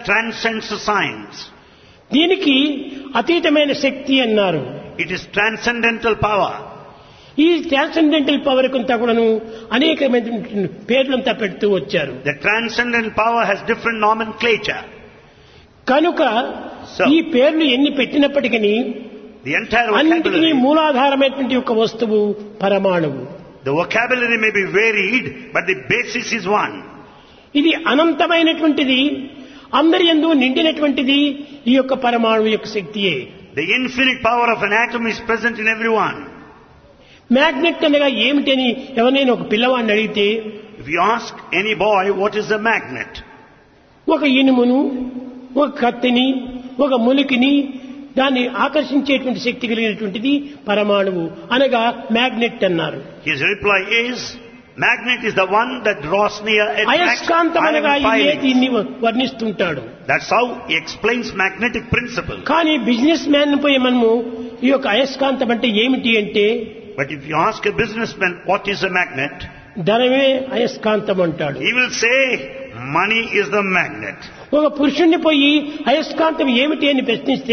transcends the science. దీనికి అతీతమైన శక్తి అన్నారు. It is transcendental power. ఈ ట్రాన్సెండెంటల్ పవర్ కొంత కూడాను అనేకమైన పేర్లంతా పెడుతూ వచ్చారు. The transcendental power has different nomenclature. కనుక ఈ పేర్లు ఎన్ని పెట్టినప్పటికీ The entire అన్నిటికీ vocabulary, మూలాధారమైనటువంటి ఒక వస్తువు పరమాణువు. the vocabulary may be varied, but the basis is one. ఇది అనంతమైనటువంటిది, అందరి యందు నిండినటువంటిది ఈ యొక్క పరమాణువు యొక్క శక్తియే. The infinite power of an atom is present in everyone. Magnet అనగా ఏమిటి అని ఎవరైనా ఒక పిల్లవాడిని అడిగితే, If you ask any boy what is a magnet, ఒక ఇనుమును, ఒక కత్తిని, ఒక ములికిని దాన్ని ఆకర్షించేటువంటి శక్తి కలిగినటువంటిది పరమాణువు అనగా మ్యాగ్నెట్ అన్నారు. his reply is, magnet is the one that draws near, attracts అయస్కాంతం అనగా iron ఇదే filings. దీన్ని వర్ణిస్తుంటాడు. That's how he explains magnetic principle. కానీ బిజినెస్ మ్యాన్ పోయి మనము ఈ యొక్క అయస్కాంతం అంటే ఏమిటి అంటే, But if you ask a businessman what is a magnet, ధనమే అయస్కాంతం అంటాడు. he will say money is the magnet. ఒక పురుషుణ్ణి పోయి అయస్కాంతం ఏమిటి అని ప్రశ్నిస్తే,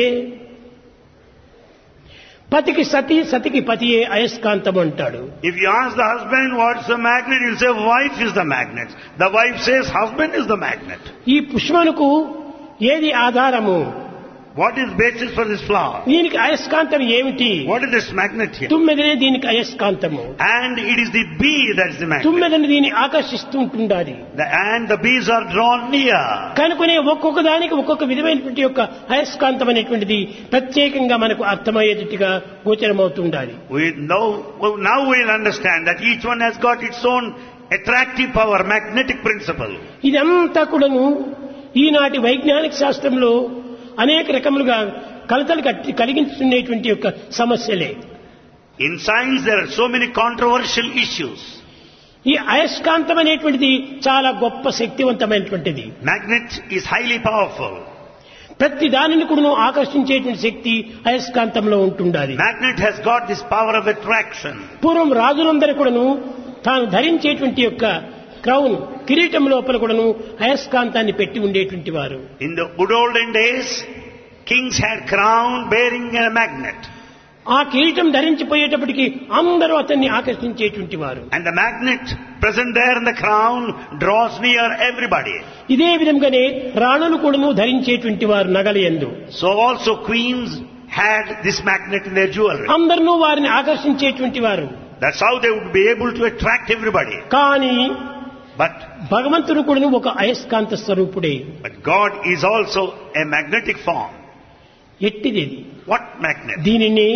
పతికి సతి, సతికి పతియే అయస్కాంతం అంటాడు. If you ask the husband what's the magnet, he'll say wife is the magnet. The wife says husband is the magnet. ఈ పుష్పమునకు ఏది ఆధారము? What is basis for this flower? దీనికి అయస్కాంతం ఏమిటి? What is this magnet here? తుమ్మెదనే దీనికి అయస్కాంతము. And it is the bee that is the magnet. తుమ్మెదని దీన్ని ఆకర్షిస్తూ ఉంటుండాలి. And the bees are drawn near. కనుకనే ఒక్కొక్క దానికి ఒక్కొక్క విధమైనటువంటి యొక్క అయస్కాంతం అనేటువంటిది ప్రత్యేకంగా మనకు అర్థమయ్యేటట్టుగా గోచరమవుతుండాలి. Now we'll understand that each one has got its own attractive power, magnetic principle. ఇదంతా కూడాను ఈనాటి వైజ్ఞానిక శాస్త్రంలో అనేక రకములుగా కలతలు కలిగించుకునేటువంటి యొక్క సమస్యలే. In science there are so many controversial issues. ఈ అయస్కాంతం అనేటువంటిది చాలా గొప్ప శక్తివంతమైనటువంటిది. Magnet is highly powerful. ప్రతి దానిని కూడా ఆకర్షించేటువంటి శక్తి అయస్కాంతంలో ఉంటుండాలి. Magnet has got this power of attraction. పూర్వం రాజులందరూ కూడాను తాను ధరించేటువంటి యొక్క క్రౌన్ కిరీటం లోపల కూడాను అయస్కాంతాన్ని పెట్టి ఉండేటువంటి వారు. In the good olden days, kings had crown bearing a magnet. ఆ కిరీటం ధరించిపోయేటప్పటికి అందరూ అతన్ని ఆకర్షించేటువంటి వారు. And the magnet present there in the crown draws near everybody. ఇదే విధంగానే రాణులు కూడాను ధరించేటువంటి వారు నగల యందు. So also queens had this magnet in their jewelry. అందరూ వారిని ఆకర్షించేటువంటి వారు. That's how they would be able to attract everybody. కానీ But భగవంతుడు కూడాను ఒక అయస్కాంత స్వరూపుడే. God is also a magnetic form. ఎట్టిది? What magnet? దీనిని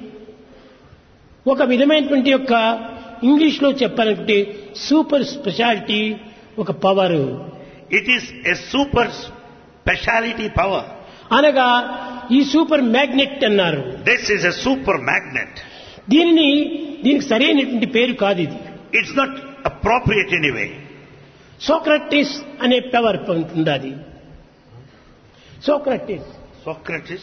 ఒక విధమైనటువంటి యొక్క ఇంగ్లీష్ లో చెప్పాలంటే సూపర్ స్పెషాలిటీ, ఒక power. It is a super speciality power. అనగా ఈ సూపర్ మ్యాగ్నెట్ అన్నారు. This is a super magnet. దీనికి సరైనటువంటి పేరు కాదు ఇది. It's not appropriate anyway. Socrates అనే పవర్ ఉంటుంది. Socrates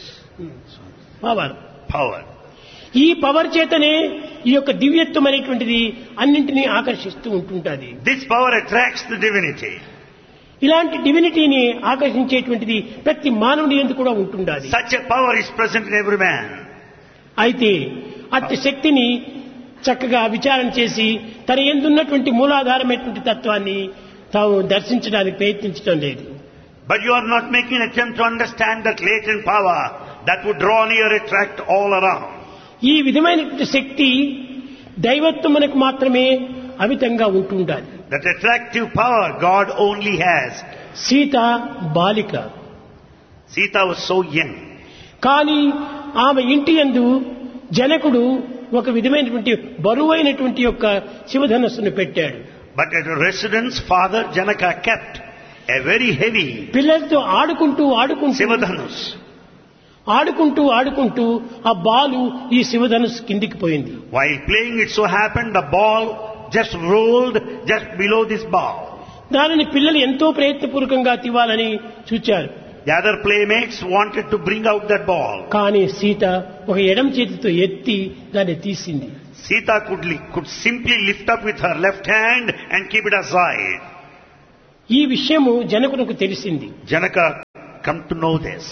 power. power. ఈ పవర్ చేతనే ఈ యొక్క దివ్యత్వం అనేటువంటిది అన్నింటినీ ఆకర్షిస్తూ ఉంటుంటుంది. This power attracts the divinity. ఇలాంటి డివినిటీని ఆకర్షించేటువంటిది ప్రతి మానవుడి యందు కూడా ఉంటుండాలి. Such a power is present in every man. అయితే అట్టి శక్తిని చక్కగా విచారణ చేసి తన యందున్నటువంటి మూలాధారమైనటువంటి తత్వాన్ని తాము దర్శించడానికి ప్రయత్నించడం లేదు. But you are not making an attempt to understand that latent power that would draw near, attract all around. ఈ విధమైనటువంటి శక్తి దైవత్వమునకు మాత్రమే అమితంగా ఉంటుండాలి. That attractive power God only has. Sita బాలిక. Sita was so young. కానీ ఆమె ఇంటి యందు జనకుడు ఒక విధమైనటువంటి బరువైనటువంటి యొక్క శివధనస్సును పెట్టాడు. But at her residence, Father Janaka kept a very heavy పిల్లలతో ఆడుకుంటూ Sivadhanus. ఆడుకుంటూ ఆ బాలు ఈ శివధనుస్సు కిందికి పోయింది. While playing, it so happened the ball just rolled just below this ball. దానిని పిల్లలు ఎంతో ప్రయత్నపూర్వకంగా తీవాలని చూచారు. The other playmates wanted to bring out that ball. కానీ సీత ఒక ఎడమ చేతితో ఎత్తి దాన్ని తీసింది. Sita could simply lift up with her left hand and keep it aside. ఈ విషయము జనకునకు తెలిసింది. Janaka come to know this.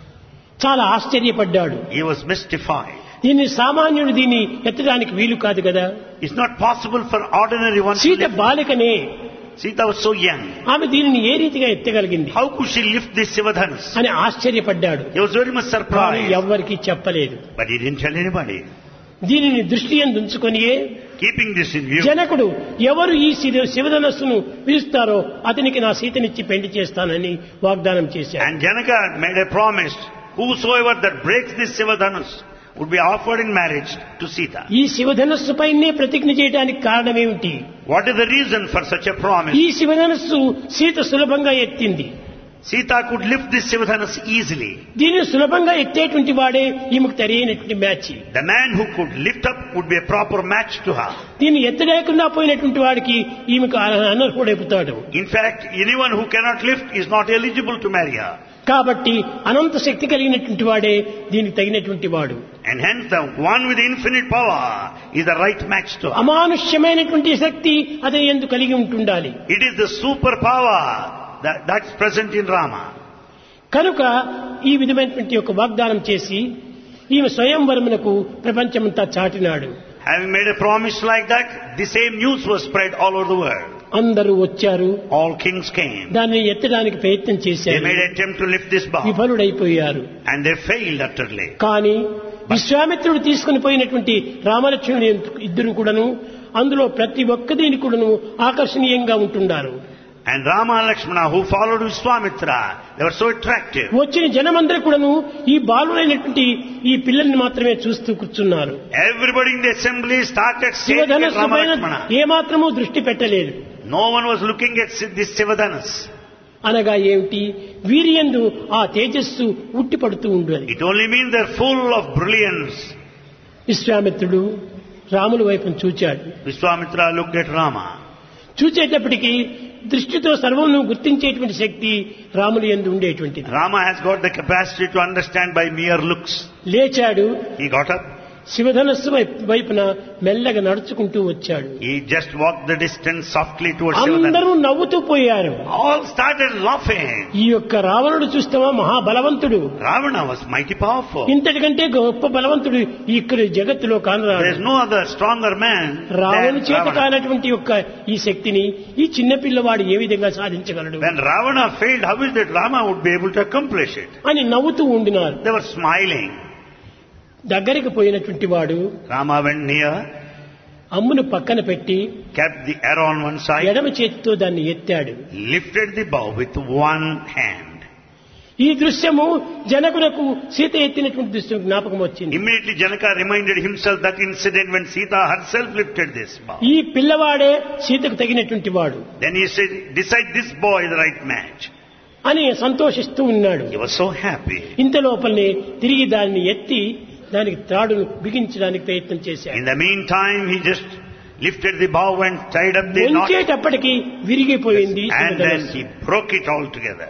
చాలా ఆశ్చర్యపడ్డాడు. He was mystified. దీన్ని సామాన్యుడు దీన్ని ఎత్తడానికి వీలు కాదు కదా. It's not possible for ordinary one to Sita lift. బాలికనే, Sita was so young. ఆమె దీనిని ఏ రీతిగా ఎత్తగలిగింది How could she lift this Sivadhanus? అని ఆశ్చర్యపడ్డాడు. He was very much కానీ surprised. ఎవ్వరికీ చెప్పలేదు. But he didn't tell anybody. దీనిని దృష్టి యందు ఉంచుకొనియే Keeping this in view, జనకుడు ఎవరు ఈ శివధనస్సును పిలుస్తారో అతనికి నా సీతనిచ్చి పెళ్లి చేస్తానని వాగ్దానం చేశాడు. and Janaka made a promise, whosoever that breaks this Sivadhanus would be offered in marriage to Sita. ఈ శివధనస్సు పైనే ప్రతిజ్ఞ చేయడానికి కారణమేమిటి? What is the reason for such a promise? ఈ శివధనస్సు సీత సులభంగా ఎత్తింది. Sita could lift this Sivadhanus easily. దీన్ని సులభంగా ఎత్తేటువంటి వాడే ఈమెకు తెలియనటువంటి match. The man who could lift up would be a proper match to her. దీన్ని ఎత్తలేకుండా పోయినటువంటి వాడికి ఈమెకు అనర్హుడైపోతాడు. In fact, anyone who cannot lift is not eligible to marry her. కాబట్టి అనంత శక్తి కలిగినటువంటి వాడే దీనికి తగినటువంటి వాడు. And hence the one with infinite power is the right match to her. అమానుష్యమైనటువంటి శక్తి అతని యందు కలిగి ఉంటుండాలి. It is the super power that's present in Rama. కనుక ఈ విధమైనటువంటి ఒక వాగ్దానం చేసి ఈమె స్వయంవరమునకు ప్రపంచమంతా చాటినాడు. Having made a promise like that, the same news was spread all over the world. అందరూ వచ్చారు. All kings came. దాన్ని ఎత్తడానికి ప్రయత్నం They చేశారు. made an attempt to lift this bow, విఫలుడైపోయారు. and they failed utterly. కానీ విశ్వామిత్రుడు తీసుకుని పోయినటువంటి రామలక్ష్మణుడు ఇద్దరు కూడాను అందులో ప్రతి ఒక్క దీని కూడాను ఆకర్షణీయంగా ఉంటున్నారు. And Rama and Lakshmana, who followed Vishwamitra, they were so attractive. వచ్చిన జనమందరూ కూడాను ఈ బాలుడైనటువంటి ఈ పిల్లల్ని మాత్రమే చూస్తూ కూర్చున్నారు. Everybody in the assembly started staring at శివధనస్సు Rama పైన Lakshmana. ఏమాత్రము దృష్టి పెట్టలేదు. No one was looking at this Sivadhanus. అనగా ఏమిటి? వీరియందు ఆ తేజస్సు ఉట్టిపడుతూ ఉండేది. It only means they're full of brilliance. విశ్వామిత్రుడు రాముల వైపును చూచాడు. Vishwamitra looked at Rama. చూచేటప్పటికి దృష్టితో సర్వమును గుర్తించేటువంటి శక్తి రాముని యందు ఉండేటువంటిది. Rama has got the capacity to understand by mere looks. లేచాడు. He got up. శివధనస్సు వైపున మెల్లగా నడుచుకుంటూ వచ్చాడు. He just walked the distance softly towards Sivadhanus. అందరూ నవ్వుతూ పోయారు. All started laughing. ఈ యొక్క రావణుడు చూస్తావా మహాబలవంతుడు, Ravana was mighty powerful. ఇంతటికంటే గొప్ప బలవంతుడు ఇక్కడ జగత్తులో There కానరాడు. is no other stronger man రావణు than చేత Ravana. కానటువంటి యొక్క ఈ శక్తిని ఈ చిన్న పిల్లవాడు ఏ విధంగా సాధించగలడు When Ravana failed, how is that Rama would be able to accomplish it? అని నవ్వుతూ ఉండినారు. They were smiling. దగ్గరికి పోయినటువంటి వాడు Rama went near, అమ్మును పక్కన పెట్టి kept the arrow on one side, ఎడమ చేతితో దాన్ని ఎత్తాడు. lifted the bow with one hand. ఈ దృశ్యము జనకులకు సీత ఎత్తినటువంటి దృశ్యం జ్ఞాపకం వచ్చింది. Immediately Janaka reminded himself that incident when Sita herself lifted this bow. ఈ పిల్లవాడే సీతకు తగినటువంటి వాడు Then he said, decide this boy is the right match. అని సంతోషిస్తూ ఉన్నాడు. He was so happy. ఇంత లోపలనే తిరిగి దాన్ని ఎత్తి దానికి త్రాడును బిగించడానికి ప్రయత్నం చేశాడు. In the meantime, he just lifted the bow and tied up the knot, ఉంచేటప్పటికి విరిగిపోయింది. and then he broke it all together.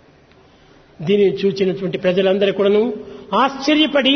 దీనిని చూచినటువంటి ప్రజలందరూ కూడాను ఆశ్చర్యపడి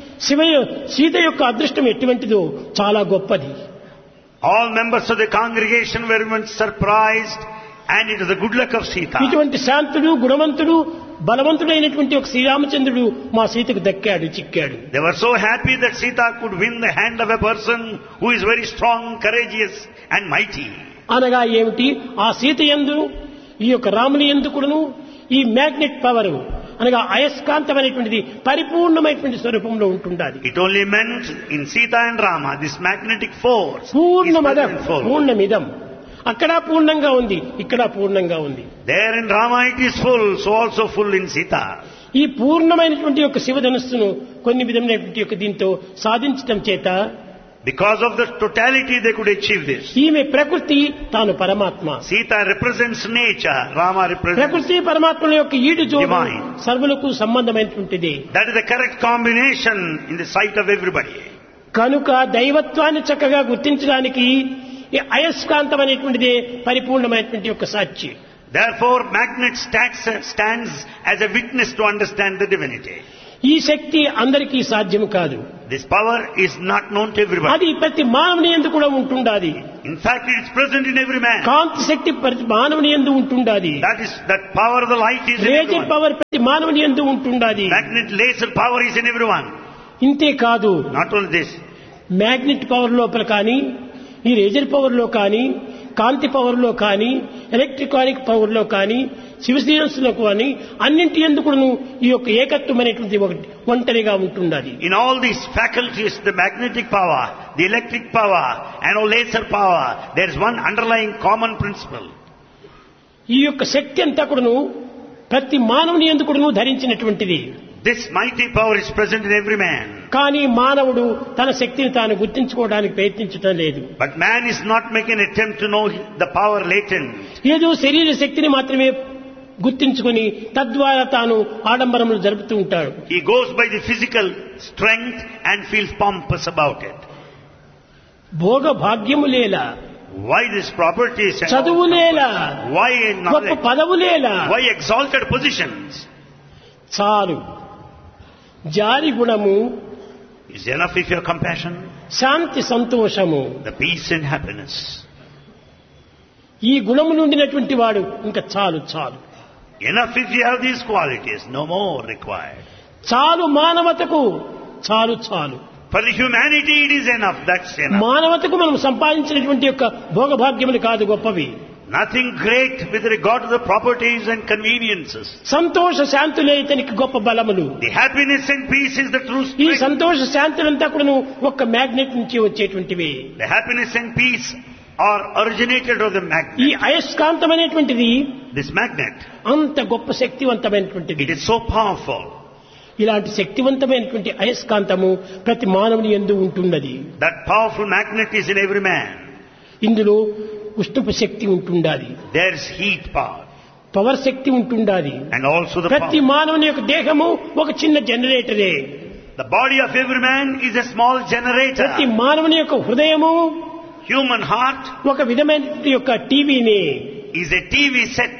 సీత యొక్క అదృష్టం ఎటువంటిదో చాలా గొప్పది. All members of the congregation were even surprised, and it was the good luck of Sita. ఇటువంటి శాంతుడు గుణవంతుడు బలవంతుడైనటువంటి ఒక శ్రీరామచంద్రుడు మా సీతకు దక్కాడు, చిక్కాడు. They were so happy that Sita could win the hand of a person who is very strong, courageous and mighty. అనగా ఏమిటి? ఆ సీత యందు ఈ యొక్క రాముని యందు కూడాను ఈ మ్యాగ్నెట్ పవర్ అనగా అయస్కాంతమైనటువంటిది పరిపూర్ణమైనటువంటి స్వరూపంలో ఉంటుండాలి. It only meant in Sita and Rama this magnetic force is పూర్ణమదం present full. పూర్ణమిదం. అక్కడ పూర్ణంగా ఉంది, ఇక్కడ పూర్ణంగా ఉంది. There in Rama it is full, so also full in Sita. ఈ పూర్ణమైనటువంటి యొక్క శివధనుస్సును కొన్ని విధమైనటువంటి యొక్క దీంతో సాధించటం చేత Because of the totality they could achieve this. ఈమె ప్రకృతి, తాను పరమాత్మ. Sita represents nature, Rama represents. ప్రకృతి పరమాత్మల యొక్క ఈడు జోడు Divine. సర్వులకు సంబంధమైనటువంటిది. That is the correct combination in the sight of everybody. కనుక దైవత్వాన్ని చక్కగా గుర్తించడానికి ఈ అయస్కాంతం అనేటువంటిదే పరిపూర్ణమైనటువంటి యొక్క సాక్షి. Therefore, magnet stands as a witness to understand the divinity. ఈ శక్తి అందరికీ సాధ్యం కాదు. This power is not known to everybody. అది ప్రతి మానవుని యందు కూడా ఉంటుండాది. In fact, it is present in every man. కాంతి శక్తి ప్రతి మానవుని యందు ఉంటుండాది. That power of the light is in laser everyone. Power ప్రతి మానవుని యందు ఉంటుండాది. Magnet laser power is in everyone. ఇంతే కాదు, Not only this, magnet power లోపల కానీ, ఈ లేజర్ పవర్ లో కానీ, కాంతి పవర్ లో కానీ, ఎలక్ట్రికానిక్ పవర్ లో కానీ, సివిసియన్స్ లో కానీ అన్నింటి ఎందుకును ఈ యొక్క ఏకత్వం అనేటువంటి ఒకటి ఒంటరిగా ఉంటుండాలి. in all these faculties, the magnetic power, the electric power, and all laser power, there is one underlying common principle. ఈ యొక్క శక్తి అంతా కూడాను ప్రతి మానవుని ఎందుకును ధరించినటువంటిది. This mighty power is present in every man. కానీ మానవుడు తన శక్తిని తాను గుర్తించుకోవడానికి ప్రయత్నించడం లేదు. But man is not making an attempt to know the power latent. ఏదో శరీర శక్తిని మాత్రమే గుర్తించుకొని తద్వారా తాను ఆడంబరములు జరుపుతూ ఉంటాడు. He goes by the physical strength and feels pompous about it. భోగ భాగ్యము లేలా, Why this properties? చదువు లేలా, Why గొప్ప knowledge? పదవు లేలా, Why exalted positions? చాలు. జారి గుణము, Is enough if you have compassion, శాంతి సంతోషము, the peace and happiness. ఈ గుణము నుండినటువంటి వాడు ఇంకా చాలు చాలు. Enough if you have these qualities, no more required. చాలు మానవతకు, చాలు చాలు. For the humanity it is enough, that's enough. మానవతకు మనం సంపాదించినటువంటి యొక్క భోగభాగ్యములు కాదు గొప్పవి. Nothing great with regard to the properties and conveniences. సంతోష శాంతులే ఇతనికి గొప్ప బలములు. The happiness and peace is the true ఈ strength. సంతోష శాంతులంతా కూడా ఒక్క మ్యాగ్నెట్ నుంచి వచ్చేటువంటివి. The happiness and peace are originated of the ఈ magnet. అయస్కాంతం అనేటువంటిది This magnet, అంత గొప్ప శక్తివంతమైనటువంటిది. it is so powerful. ఇలాంటి శక్తివంతమైనటువంటి అయస్కాంతము ప్రతి మానవుని యందు ఉంటున్నది. That powerful magnet is in every man. ఇందులో ఉష్ణపు శక్తి ఉంటుండాలి, There is heat power power శక్తి ఉంటుండాలి. and also the ప్రతి power. మానవుని యొక్క దేహము ఒక చిన్న జనరేటరే. The body of every man is a small generator. ప్రతి మానవుని యొక్క హృదయము Human heart ఒక విధమైన యొక్క టీవీని. is a TV set.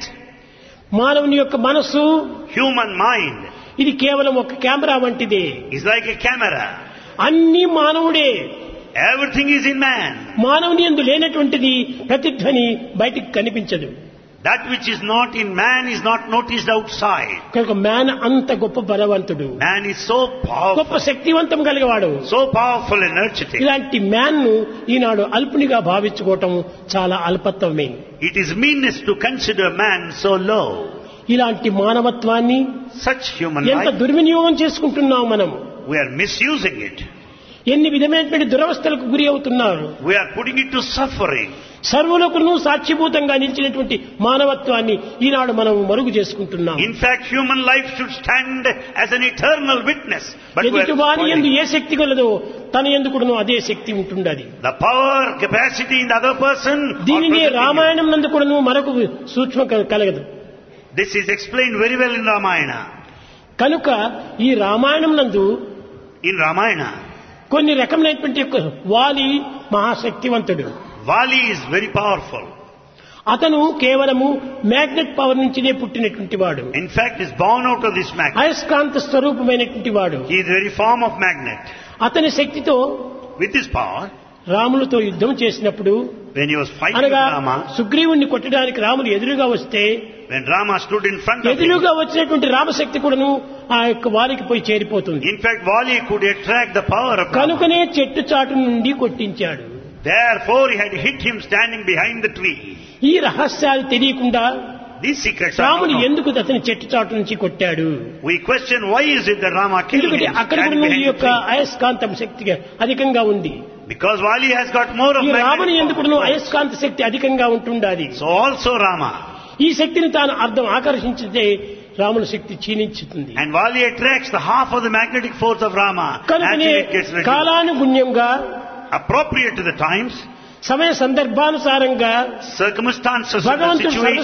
మానవుని యొక్క మనస్సు Human mind ఇది కేవలం ఒక కెమెరా వంటిది. is like a camera. అన్ని మానవుడే. Everything is in man. మానవుని యందు లేనటువంటిది ప్రతిధ్వని బయటికి కనిపించదు. That which is not in man is not noticed outside. కనుక మ్యాన్ అంత గొప్ప బలవంతుడు, Man is so గొప్ప powerful, శక్తివంతం కలిగేవాడు. so powerful and energetic. ఇలాంటి మ్యాన్ ను ఈనాడు అల్పునిగా భావించుకోవటం చాలా అల్పత్వమే. It is meanness to consider man so low. ఇలాంటి మానవత్వాన్ని Such human ఎంత life, దుర్వినియోగం చేసుకుంటున్నాం మనం. we are misusing it. ఎన్ని విధమైనటువంటి దురవస్థలకు గురి అవుతున్నారు. We are putting it to suffering. సర్వులకును సాక్షిభూతంగా నిలిచినటువంటి మానవత్వాన్ని ఈనాడు మనం మరుగు చేసుకుంటున్నాం. In fact, human life should stand as an eternal witness. But we ఎదుటి వారి యందు are ఏ శక్తి కలదో తన యందు కూడాను అదే శక్తి ఉంటుండది. the power, capacity in the other person. are దీనినే present in you. రామాయణం నందు కూడాను మరొక సూక్ష్మ కలగదు. This is explained very well in Ramayana. కనుక ఈ రామాయణం నందు In Ramayana, కొన్ని రకమైనటువంటి యొక్క వాలి మహాశక్తివంతుడు. Vali is very powerful. అతను కేవలము మ్యాగ్నెట్ పవర్ నుంచినే పుట్టినటువంటి వాడు. In fact, is born out of this magnet. అయస్కాంత స్వరూపమైనటువంటి వాడు. He is the very form of magnet. అతని శక్తితో With this power, రాములతో యుద్ధం చేసినప్పుడు, when he was fighting అనగా with Rama, సుగ్రీవుణ్ణి కొట్టడానికి రాములు ఎదురుగా వస్తే when Rama stood in front of him, ఎదురుగా వచ్చినటువంటి రామశక్తి కూడాను ఆ యొక్క వారికి పోయి చేరిపోతుంది. in fact, Vali could attract the power of Rama. కనుకనే చెట్టు చాటు నుండి కొట్టించాడు. Therefore, he had hit him standing behind the tree. ఈ రహస్యాలు తెలియకుండా These secrets are రాముడు not known. ఎందుకు అతని చెట్టు చాటు నుంచి కొట్టాడు? We question why is it that Rama killed ఎందుకంటే him అక్కడ standing కూడా ఈ behind the యొక్క tree? అయస్కాంతం శక్తిగా అధికంగా ఉంది. Because Vali has got more of ఈ రాముని magnetic ఎందుకు power. అయస్కాంత శక్తి అధికంగా ఉంటుండాది. So also Rama. ఈ శక్తిని తాను అర్థం ఆకర్షించితే రాముని శక్తి క్షీణించుతుంది. And Vali attracts the half of the magnetic force of Rama. కనుకనే Naturally it gets reduced. కాలానుగుణ్యంగా Appropriate to the times, సమయ సందర్భానుసారంగా circumstances of the భగవంతుడు situation,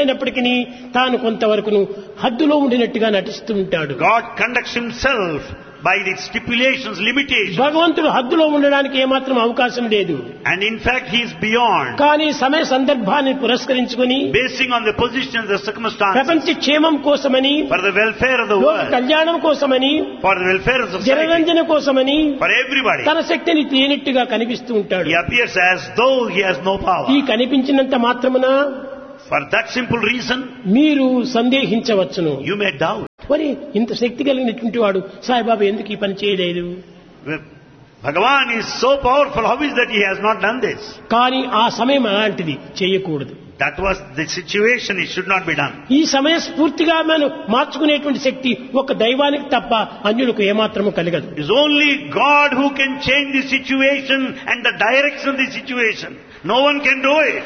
సర్వశక్తిమయుడైనప్పటికీ తాను కొంతవరకును హద్దులో ఉండినట్టుగా నటిస్తూ ఉంటాడు. God conducts himself by the stipulations, limitations. భగవంతుడు హద్దులో ఉండడానికి ఏమాత్రం అవకాశం లేదు. And in fact, he is beyond. కానీ సమయ సందర్భాన్ని పురస్కరించుకొని Basing on the position of the circumstances, ప్రపంచ క్షేమం కోసమని, for the welfare of the లోక world, కళ్యాణం కోసమని, for the welfare of society, జనరంజన కోసమని for everybody, తన శక్తిని లేనట్టుగా కనిపిస్తూ ఉంటాడు. he appears as though he has no power. ఈ కనిపించినంత మాత్రమున For that simple reason, మీరు సందేహించవచ్చును. you may doubt. మరి ఇంత శక్తి కలిగినటువంటి వాడు సాయిబాబా ఎందుకు ఈ పని చేయలేదు? Bhagavan is so powerful, how is that he has not done this? కానీ ఆ సమయం అలాంటిది, చేయకూడదు. That was the situation, it should not be done. ఈ సమయ స్ఫూర్తిగా మనం మార్చుకునేటువంటి శక్తి ఒక దైవానికి తప్ప అన్యులకు ఏమాత్రము కలగదు. It is only God who can change the situation and the direction of the situation. No one can do it.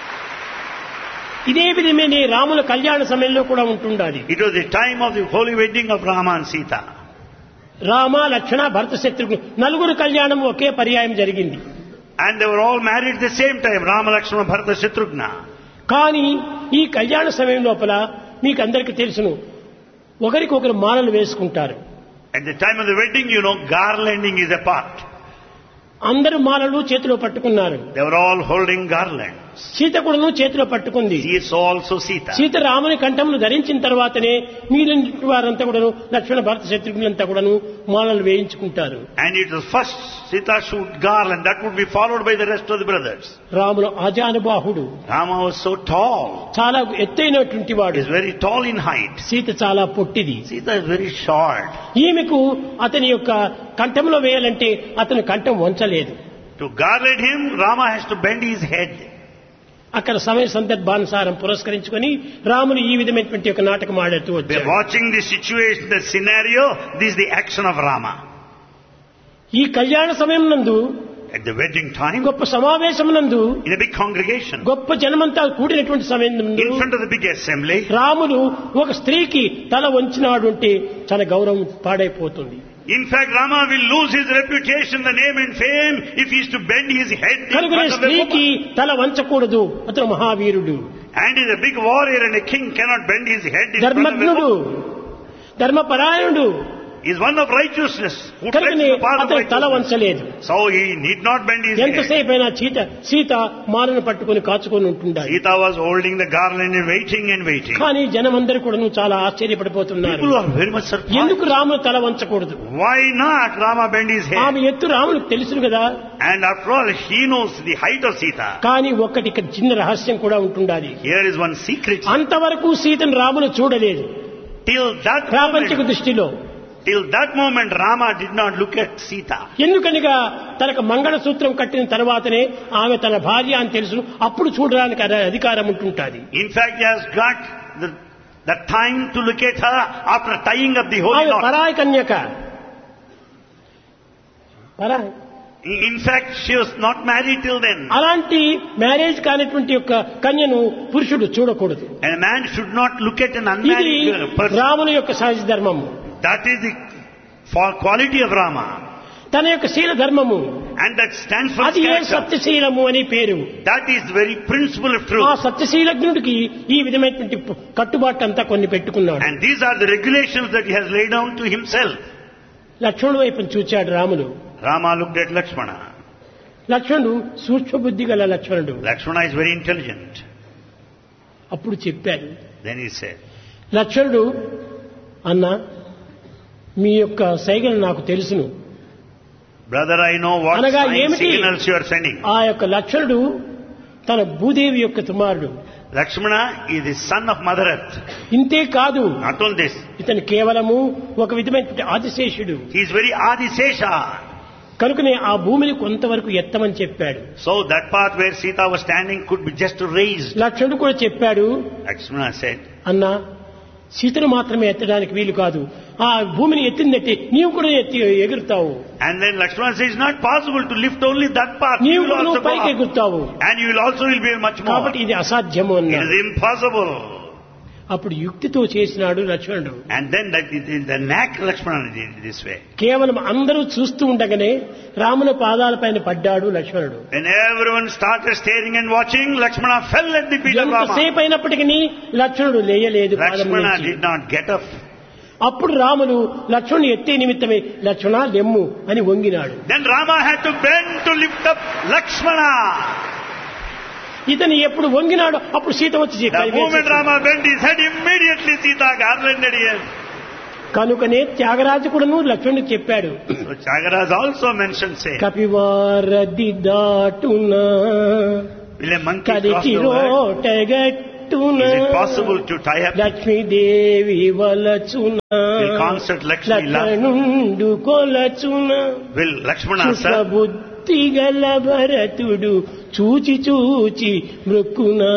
ఇదే విధమైన రాముల కళ్యాణ సమయంలో కూడా ఉంటుండాలి. It was the time of the holy wedding of Rama and Sita. Rama, లక్ష్మణ, భరత, శత్రుఘ్న నలుగురు కళ్యాణం ఒకే పర్యాయం జరిగింది. And they were all married at the same time, Rama, Lakshmana, Bharata, Shatrughna. కానీ ఈ కళ్యాణ సమయం లోపల మీకు అందరికీ తెలుసును, ఒకరికొకరు మాలలు వేసుకుంటారు. At the time of the wedding, garlanding is a part. అందరూ మాలలు చేతిలో పట్టుకున్నారు. They were all holding garlands. Sita కూడాను చేతిలో పట్టుకుంది. She is also Sita. Sita రాముని కంఠమును ధరించిన తర్వాతనే మిగిలిన వారంతా కూడాను, లక్ష్మణ, భరత, శత్రుఘ్నులంతా కూడాను మాలలు వేయించుకుంటారు. And it was first Sita should garland, that would be followed by the rest of the brothers. రాముడు ఆజానుబాహుడు, Rama was so tall. చాలా ఎత్తైనటువంటి He వాడు. is very tall in height. Sita చాలా పొట్టిది. Sita is very short. ఈమెకు అతని యొక్క కంఠంలో వేయాలంటే అతని కంఠం వంచలేదు. To garland him, Rama has to bend his head. అక్కడ సమయ సందర్భానుసారం పురస్కరించుకొని రాములు ఈ విధమైనటువంటి ఒక నాటకం ఆడుతూ By వచ్చాడు. watching the situation, the scenario, this is the action of Rama. ఈ కళ్యాణ సమయం నందు, At the wedding time, గొప్ప సమావేశం నందు, in a big congregation, గొప్ప జనమంతా కూడినటువంటి సమయం నందు in front of the big assembly, రాముడు ఒక స్త్రీకి తల వంచినాడు అంటే తన గౌరవం పాడైపోతుంది. in fact, Rama will lose his reputation, the name and fame, if he is to bend his head in కనుక front of a స్త్రీకి woman. తల వంచకూడదు, అతను మహావీరుడు, And is a big warrior and a king cannot bend his head in front of a ధర్మజ్ఞుడు, woman. ధర్మపరాయణుడు, He is one of righteousness, who treads కనుకనే the path of అతను తల righteousness. వంచలేదు. So he need not bend his head. ఎంతసేపు అయినా సీత మాలను పట్టుకొని కాచుకొని ఉంటుండాలి. Sita was holding the garland and waiting. కానీ జనమందరూ కూడా చాలా ఆశ్చర్యపడిపోతున్నారు. People are very much surprised. ఎందుకు రాముడు తల వంచకూడదు? Why not Rama bend his head? ఆమె ఎత్తు రాముడికి తెలుసును కదా. And after all, he knows the height of Sita. కానీ ఒక్కటి ఇక్కడ చిన్న రహస్యం కూడా ఉంటుండాలి. Here is one secret. అంతవరకు సీతను రాముడు చూడలేదు. ప్రాపంచిక దృష్టిలో Till that moment, Rama did not look at Sita. ఎందుకనగా తనకు మంగళసూత్రం కట్టిన తర్వాతనే ఆమె తన భార్య అని తెలుసు, అప్పుడు చూడడానికి అధికారం ఉంటుంటుంది. In fact, he has got the time to look at her after tying up the holy ఆమె knot. పరాయి కన్యక. In fact, she was not married till then. అలాంటి మ్యారేజ్ కానిటువంటి యొక్క కన్యను పురుషుడు చూడకూడదు. And a man should not look at an ఇది unmarried person. రాముని యొక్క సహజ ధర్మము. That is the quality of Rama. తన యొక్క శీల ధర్మము, And that stands for అది ఏ character. సత్యశీలము అని పేరు. That is the very principle of ఆ truth. సత్యశీలజ్ఞుడికి ఈ విధమైనటువంటి కట్టుబాటు అంతా కొన్ని పెట్టుకున్నాడు. And these are the regulations that he has laid down to himself. లక్ష్మణుడు వైపు చూచాడు Ramulu. Rama looked at Lakshmana. లక్ష్మణుడు సూక్ష్మ బుద్ధి గల లక్ష్మణుడు. Lakshmana is very intelligent. అప్పుడు చెప్పాడు, Then he said, లక్ష్మణుడు, అన్న మీ యొక్క సైగలు నాకు తెలుసును. Brother, I know what అనగా signs, ఏమిటి? signals you are sending. ఆ యొక్క లక్ష్మణుడు తన భూదేవి యొక్క కుమారుడు. Lakshmana is the son of Mother Earth. ఇంతే కాదు, Not only this, ఇతను కేవలము ఒక విధమైన ఆదిశేషుడు. he is very Adisesha. కనుకనే ఆ భూమిని కొంతవరకు ఎత్తమని చెప్పాడు. So that part where Sita was standing could be just raised. లక్ష్మణుడు కూడా చెప్పాడు, Lakshmana said, అన్నా సీతను మాత్రమే ఎత్తడానికి వీలు కాదు, ఆ భూమిని ఎత్తిందట్టి నీవు కూడా ఎగురుతావు, and then Lakshmana says, it's not possible to lift only that part. నీవు You will కూడా also go పైకి up. ఎగురుతావు, And you will also be much more. కాబట్టి ఇది అసాధ్యము It అన్నాడు. is impossible. అప్పుడు యుక్తితో చేసినాడు లక్ష్మణుడు. And then the knack Lakshmana did this way. కేవలం అందరూ చూస్తూ ఉండగానే రాముని పాదాలపైన పడ్డాడు లక్ష్మణుడు. When everyone started staring and watching, Lakshmana fell at the feet of Rama. ఎంతసేపు అయినప్పటికీ లక్ష్మణుడు లేయలేదు పాదం Lakshmana నుంచి. did not get up. అప్పుడు రాముడు లక్ష్మణుని ఎత్తే నిమిత్తమే లక్ష్మణ లెమ్ము అని వంగినాడు. Then Rama had to bend to lift up Lakshmana. ఇతను ఎప్పుడు వంగినాడు అప్పుడు సీత వచ్చి The moment Rama bent his head, immediately Sita garlanded him. కనుకనే త్యాగరాజు కూడాను లక్ష్మణుడికి చెప్పాడు. So Tyagaraja also mentioned saying, కపివారది దాటునా will a monkey cross the world? రోటగట్టునా Is it possible to tie up? Lakshmidevi వలచునా Will constant Lakshmi love? లక్ష్మణుండు కొలచునా Will Lakshmana serve? బుద్ధిగల భరతుడు చూచి చూచి మృక్కునా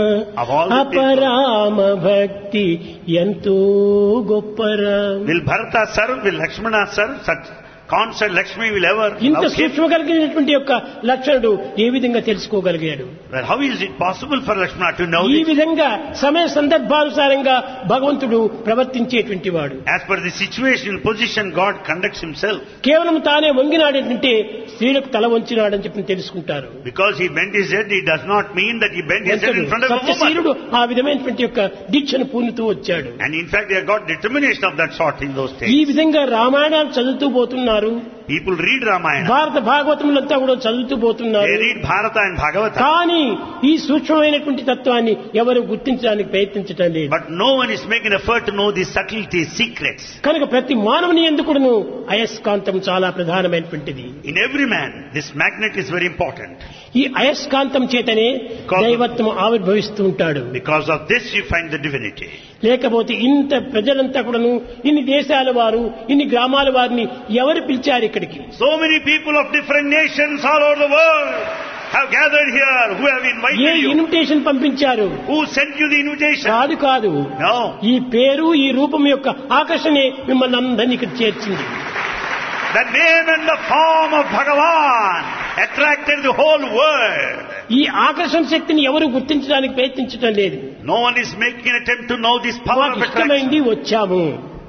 Of all the అపరామ భక్తి ఎంతో గొప్పరా. Will Bharata serve? Will Lakshmana serve? Such constant Lakshmi will ever ఇంత love him? సూక్ష్మ కలిగినటువంటి యొక్క లక్షణుడు ఏ విధంగా తెలుసుకోగలిగాడు? Well, how is it possible for Lakshmana to know ఈ this? విధంగా సమయ సందర్భానుసారంగా భగవంతుడు ప్రవర్తించేటువంటి వాడు. As per the situation, position, God conducts himself. కేవలం తానే వంగినాడంటే స్త్రీలకు తల వంచినాడని చెప్పి తెలుసుకుంటారు. Because he bent his head, it does not mean that he bent his head in front of a woman. సత్యశీలుడు ఆ విధమైనటువంటి యొక్క దీక్షను పూనుతూ వచ్చాడు. And in fact, they got determination of that sort in those days. ఈ విధంగా రామాయణాలు చదువుతూ పోతున్నారు. People read Ramayana. భారత భాగవతములంతా కూడా చదువుతూ పోతున్నారు. They read Bharata and Bhagavata. కానీ ఈ సూక్ష్మమైనటువంటి తత్వాన్ని ఎవరు గుర్తించడానికి ప్రయత్నించడం లేదు. But no one is making effort to know the subtleties, secrets. కనుక ప్రతి మానవుని ఎందుకును అయస్కాంతం చాలా ప్రధానమైనటువంటిది. In every man, this magnet is very important. ఈ అయస్కాంతం చేతనే దైవత్వం ఆవిర్భవిస్తూ ఉంటాడు. Because of this you find the divinity. లేకపోతే ఇంత ప్రజలంతా కూడాను ఇన్ని దేశాల వారు ఇన్ని గ్రామాల వారిని ఎవరు పిలిచారు ఇక్కడికి? So many people of different nations all over the world have gathered here, who have A invited you. Invitation పంపించారు? Who sent you the invitation? కాదు. No. ఈ పేరు ఈ రూపం యొక్క ఆకర్షణే మిమ్మల్ని అందరినీ ఇక్కడ చేర్చింది. The name and the form of Bhagavan attracted the whole world. ఈ ఆకర్షణ శక్తిని ఎవరు గుర్తించడానికి ప్రయత్నించడం లేదు. No one is making an attempt to know this power మాకు of attraction. ఇష్టమైంది వచ్చాము.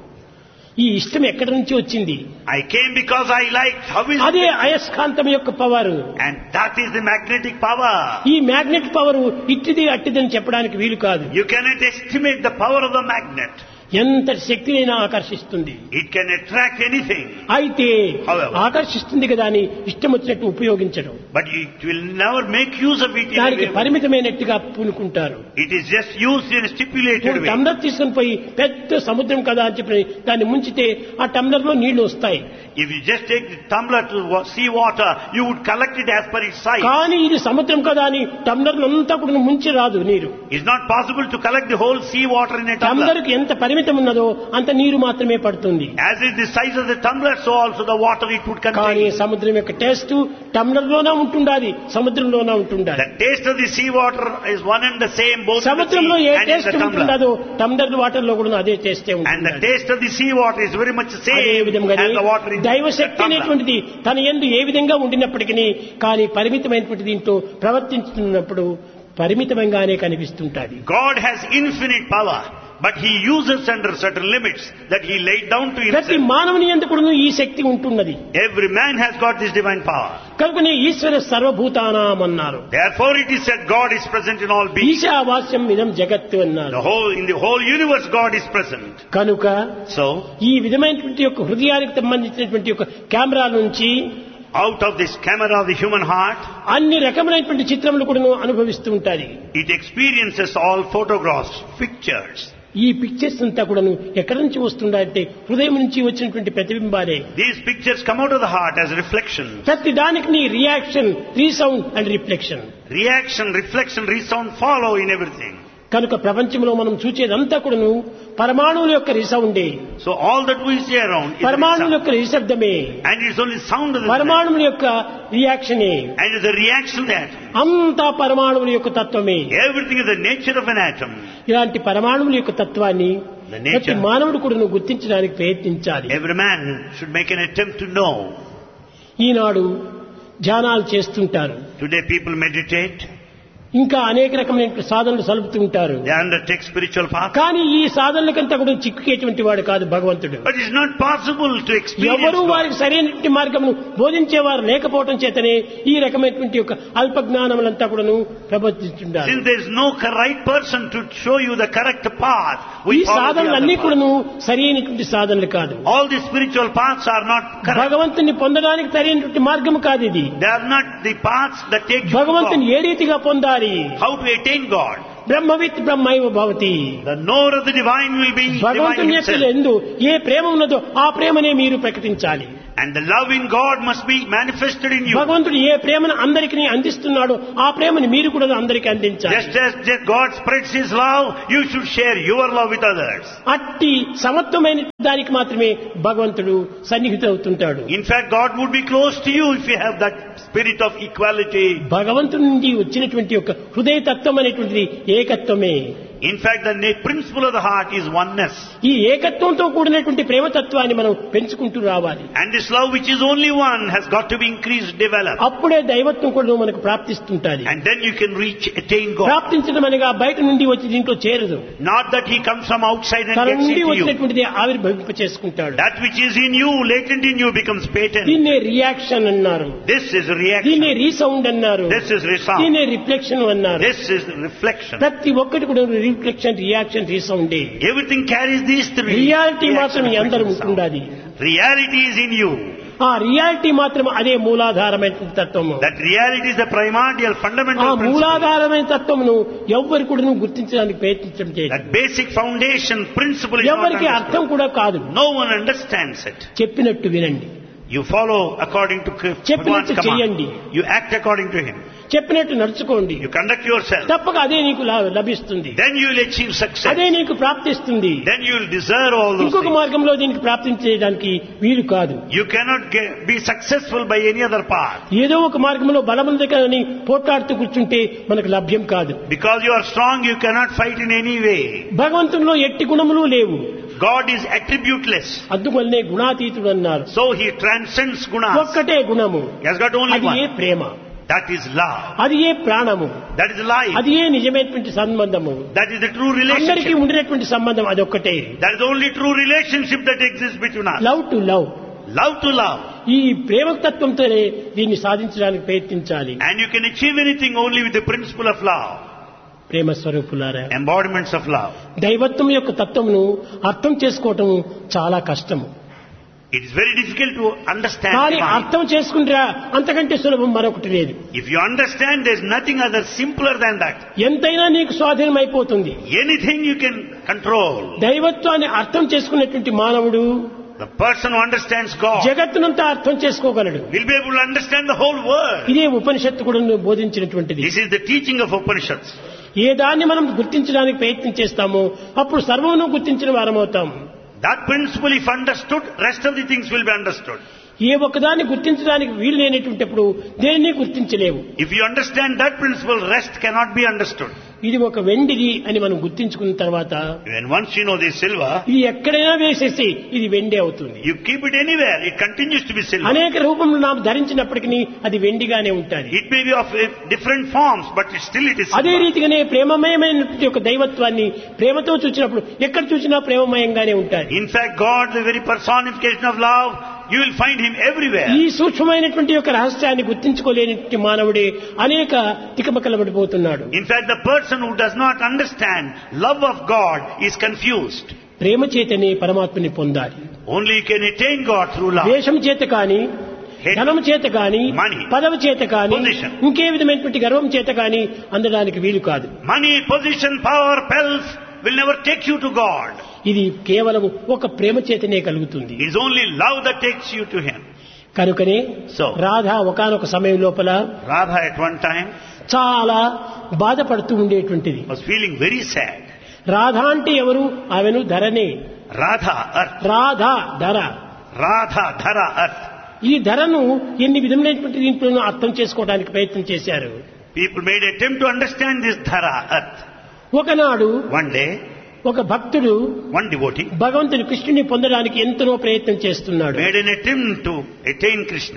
ఈ ఇష్టం ఎక్కడి నుంచి వచ్చింది? I came because I liked. How is అదే it? అయస్కాంతం యొక్క power. And that is the magnetic power. ఈ మ్యాగ్నెట్ పవర్ ఇట్టిది అట్టిదని చెప్పడానికి వీలు కాదు. You cannot estimate the power of the magnet. ఎంతటి శక్తినైనా ఆకర్షిస్తుంది. It can attract anything. అయితే However. ఆకర్షిస్తుంది కదా అని ఇష్టం వచ్చినట్టు ఉపయోగించడం. But it will never make use of it in a దానికి way. పరిమితమైనట్టుగా పూనుకుంటారు. It is just used in a stipulated way. Tumbler తీసుకుని పోయి పెద్ద సముద్రం కదా అని చెప్పి దాన్ని ముంచితే ఆ టంబ్లర్ లో నీళ్లు వస్తాయి. If you just take the tumbler to sea water, you would collect it as per its size. కానీ ఇది సముద్రం కదా అని టంబ్లర్ అంతా కూడా ముంచి రాదు నీరు. It's not possible to collect the whole sea water in a tumbler. Tumbler కి ఎంత పరిమితం ఉన్నదో అంత నీరు మాత్రమే పడుతుంది. As is the size of the tumbler, so also the water it would కానీ contain. సముద్రం యొక్క టేస్ట్ టంబ్లర్ లోనే ఉంటుండాలి, సముద్రంలోనే ఉంటుండాలి. The taste of the sea water is one and the same both in the సముద్రంలో ఏ sea and in taste the tumbler. ఉంటుందో tumbler water లో కూడా అదే టేస్టే And the ఉంటుంది. taste of the sea water is very much the అదే same విధంగానే as the water in the దైవశక్తి tumbler. అనేటువంటిది తన యందు ఏ విధంగా ఉండినప్పటికీ కానీ పరిమితమైనటువంటి దీంట్లో ప్రవర్తించుతున్నప్పుడు పరిమితంగానే కనిపిస్తుంటాది. God has infinite power, but He uses under certain limits that He laid down to ప్రతి Himself. మానవుని యందు కూడా ఈ శక్తి ఉంటున్నది. Every man has got this divine power. కనుకనే ఈశ్వర సర్వభూతానాం అన్నారు. Therefore it is said God is present in all beings. ఈశావాస్యం ఇదం జగత్తు అన్నారు. In the whole universe God is present. కనుక So, ఈ విధమైనటువంటి యొక్క హృదయానికి సంబంధించినటువంటి యొక్క కెమెరా నుంచి out of this camera of the human heart, అన్ని రకమైనటువంటి చిత్రములు కూడా అనుభవిస్తూ ఉంటాయి. it experiences all photographs, pictures. ఈ పిక్చర్స్ అంతా కూడా ఎక్కడి నుంచి వస్తుందంటే హృదయం నుంచి వచ్చినటువంటి ప్రతిబింబాలే. These pictures come out of the heart as reflections. ప్రతి దానికి reaction, resound and reflection. Reaction, reflection, resound follow in everything. కనుక ప్రపంచంలో మనం చూచేదంతా కూడాను పరమాణువుల యొక్క రిసౌండే. So all that we see around is పరమాణువుల sound. యొక్క నిశ్శబ్దమే. And it's only sound of the పరమాణువుల యొక్క రియాక్షనే. and it's the reaction of the atom. అంతా పరమాణువుల యొక్క తత్వమే. Everything is the nature of an atom. ఇలాంటి పరమాణువుల యొక్క తత్వాన్ని The nature. ప్రతి మానవుడు కూడా గుర్తించడానికి ప్రయత్నించాలి. Every man should make an attempt to know. ఈనాడు ధ్యానాలు చేస్తుంటారు. Today people meditate. ఇంకా అనేక రకమైన సాధనలు సలుపుతూ ఉంటారు. They undertake spiritual path. కానీ ఈ సాధనలకంతా కూడా చిక్కుకేటువంటి వాడు కాదు భగవంతుడు. But it's not possible to experience ఎవరు God. వారికి సరైనటువంటి మార్గమును బోధించేవారు లేకపోవడం చేతనే ఈ రకమైనటువంటి ఒక అల్ప జ్ఞానములంతా కూడాను ప్రబోధిస్తుంటారు. Since there is no right person to show you the correct path, ఈ we follow the సాధనలన్నీ other path. కూడాను సరైనటువంటి సాధనలు కాదు. All the spiritual paths are not correct. భగవంతుని పొందడానికి సరైనటువంటి మార్గం కాదు ఇది. They are not the paths that take you to భగవంతుని God. ఏ రీతిగా పొందాలి? How to attain God? బ్రహ్మవిత్ బ్రహ్మైవ Bhavati. The knower of the divine will be divine భగవంతుని యొక్క himself. ఎందు ఏ ప్రేమ ఉన్నదో ఆ ప్రేమనే మీరు ప్రకటించాలి. And the love in God must be manifested in you. భగవంతుడు ఏ ప్రేమను అందరికీ అందిస్తున్నాడో ఆ ప్రేమను మీరు కూడా అందరికీ అందించాలి. Just as God spreads His love, you should share your love with others. అట్టి సమత్వమైన దానికి మాత్రమే భగవంతుడు సన్నిహితుడవుతుంటాడు. In fact, God would be close to you if you have that spirit of equality. భగవంతుడి నుండి వచ్చినటువంటి ఒక హృదయ తత్వం అనేటువంటిది ఏకత్వమే. In fact, the principle of the heart is oneness. ఈ ఏకత్వంతో కూడినటువంటి ప్రేమతత్వాన్ని మనం పెంచుకుంటూ రావాలి. And this love which is only one has got to be increased, developed. అప్పుడే దైవత్వం కూడా మనకు ప్రాప్తిస్తుంటాది. And then you can attain God. ప్రాప్తించడం అనగా బయట నుండి వచ్చి దీంట్లో చేరదు. Not that He comes from outside and తన gets నుండి into you. వచ్చినటువంటిది ఆవిర్భవింప చేసుకుంటాడు. That which is in you, latent in you, becomes patent. దీన్నే రియాక్షన్ అన్నారు. This is reaction. దీన్నే రీసౌండ్ అన్నారు. This is resound. దీన్నే రిఫ్లెక్షన్ అన్నారు. This is reflection. ప్రతి ఒక్కటి కూడా reflection, reaction, రీసౌండే. Everything carries these three. Reality మాత్రం మీ Reaction, అందరూ reflection, sound. ఉండాలి. Reality is in you. ఆ రియాలిటీ మాత్రం అదే మూలాధారమైన తత్వము. That reality is the primordial, ఆ fundamental principle. మూలాధారమైన తత్వమును ఎవ్వరు కూడా గుర్తించడానికి ప్రయత్నించడం చేయదు. That basic foundation principle is not ఎవరికి అర్థం understood. కూడా కాదు. No one understands it. చెప్పినట్టు వినండి, You follow according to చెప్పినట్టు Bhagwan's command. చేయండి. You act according to Him. చెప్పినట్టు నడుచుకోండి. You conduct yourself. తప్పక అదే నీకు లభిస్తుంది. Then you will achieve success. అదే నీకు ప్రాప్తిస్తుంది. Then you will deserve all those ఇంకొక things. మార్గంలో దీనికి ప్రాప్తించడానికి వీలు కాదు. You cannot be successful by any other path. ఏదో ఒక మార్గంలో బలముంది కానీ పోట్లాడుతూ కూర్చుంటే మనకు లభ్యం కాదు. Because you are strong, you cannot fight in any way. భగవంతునిలో ఎట్టి గుణములు లేవు. God is attributeless. అందువల్లనే గుణాతీతుడు అన్నారు. So He transcends gunas. ఒక్కటే గుణము, He has got only అది ఏ one. Prema, That is love. అది ఏ ప్రాణము, That is life. అది ఏ నిజమైనటువంటి సంబంధము. That is the true అందరికీ relationship. ఉండినటువంటి సంబంధం అదొక్కటే. That is the only true relationship that exists between us. Love to love. Love to love. ఈ ప్రేమ తత్వంతోనే దీన్ని సాధించడానికి ప్రయత్నించాలి. And you can achieve anything only with the principle of love. ప్రేమ స్వరూపులారా, Embodiments of love. దైవత్వం యొక్క తత్వమును అర్థం చేసుకోవటం చాలా కష్టము. It is very difficult to understand. కానీ divine. అర్థం చేసుకుంటారా అంతకంటే సులభం మరొకటి లేదు. If you understand, there is nothing other simpler than that. ఎంతైనా నీకు స్వాధీనం అయిపోతుంది. Anything you can control. దైవత్వాన్ని అర్థం చేసుకున్నటువంటి మానవుడు The person who understands God జగత్తునంతా అర్థం చేసుకోగలడు. will be able to understand the whole world. ఇదే ఉపనిషత్తు కూడా బోధించినటువంటిది. This is the teaching of Upanishads. ఏ దాన్ని మనం గుర్తించడానికి ప్రయత్నం చేస్తామో అప్పుడు సర్వమును గుర్తించిన వారమవుతాం. That principle, if understood, rest of the things will be understood. ఏ ఒక్కదాన్ని గుర్తించడానికి వీలు లేనటువంటిప్పుడు దేన్ని గుర్తించలేవు. If you understand that principle, rest cannot be understood. ఇది ఒక వెండిది అని మనం గుర్తించుకున్న తర్వాత When once you know this silver, ఇది ఎక్కడైనా వేసేసి ఇది వెండి అవుతుంది. you keep it anywhere, it continues to be silver. అనేక రూపంలో நாம் ధరించినప్పటికీ అది వెండిగానే ఉంటుంది. It may be of different forms, but still it is అదే silver. రీతిగానే ప్రేమమయమైనటువంటి ఒక దైవత్వాన్ని ప్రేమతో చూసినప్పుడు ఎక్కడ చూసినా ప్రేమమయంగానే ఉంటాయి. In fact, God, the very personification of love, you will find Him everywhere. ఈ సూక్ష్మమైనటువంటి యొక్క రహస్యాన్ని గుర్తించుకోలేనటువంటి మానవుడే అనేక తికమకలబడిపోతున్నాడు. In fact, the person who does not understand love of God is confused. ప్రేమ చేతనే పరమాత్మని పొందాలి. Only you can attain God through love. దేశం చేత కాని, ధనం చేత కాని, Money, పదవి చేత కాని, position, ఇంకే విధమైనటువంటి గర్వం చేత కాని అందడానికి వీలు కాదు. money, position, power, pelf will never take you to God. ఇది కేవలం ఒక ప్రేమ చేతనే కలుగుతుంది. It is only love that takes you to Him. కనుకనే So, రాధ ఒకానొక సమయం లోపల Radha at one time చాలా బాధపడుతూ ఉండేటువంటిది. was feeling very sad. Radha అంటే ఎవరు? ఆమెను ధరనే. Radha, earth. రాధ ధర. Radha, Dhara, earth. ఈ ధరను ఎన్ని విధములైనటువంటి దీంట్లో అర్థం చేసుకోవడానికి ప్రయత్నం చేశారు. People made attempt to understand this Dhara, earth. ఒకనాడు One day, ఒక భక్తుడు one devotee భగవంతుని కృష్ణుని పొందడానికి ఎంతనో ప్రయత్నం చేస్తున్నాడు. made an attempt to attain Krishna.